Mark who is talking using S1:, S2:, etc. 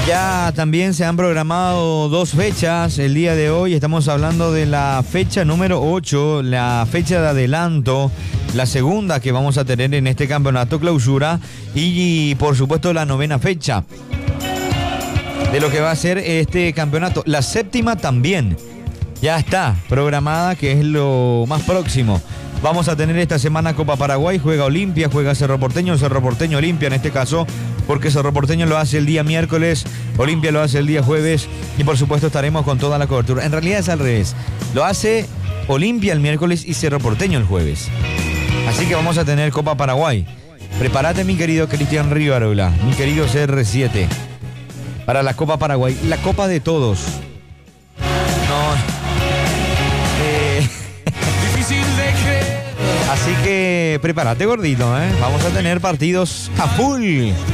S1: Ya también se han programado 2 fechas el día de hoy. Estamos hablando de la fecha número 8, la fecha de adelanto, la segunda que vamos a tener en este campeonato clausura y por supuesto la 9ª fecha de lo que va a ser este campeonato. La 7ª también ya está programada, que es lo más próximo. Vamos a tener esta semana Copa Paraguay, juega Olimpia, juega Cerro Porteño Olimpia en este caso, porque Cerro Porteño lo hace el día miércoles, Olimpia lo hace el día jueves y por supuesto estaremos con toda la cobertura. En realidad es al revés, lo hace Olimpia el miércoles y Cerro Porteño el jueves. Así que vamos a tener Copa Paraguay. Prepárate, mi querido Cristian Rivarola, mi querido CR7, para la Copa Paraguay, la Copa de todos. Así que prepárate, gordito, ¿eh? Vamos a tener partidos a full.